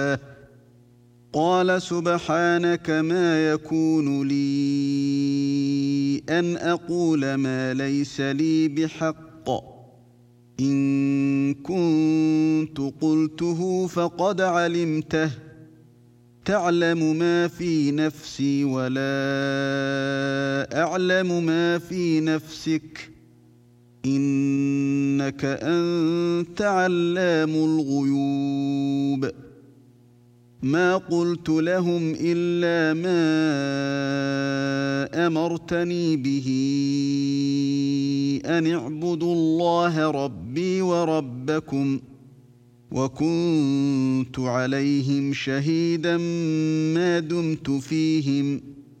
قال سبحانك ما يكون لي أن أقول ما ليس لي بحق إن كنت قلته فقد علمته تعلم ما في نفسي ولا أعلم ما في نفسك إنك أنت علام الغيوب ما قلت لهم إلا ما أمرتني به أن اعبدوا الله ربي وربكم وكنت عليهم شهيدا ما دمت فيهم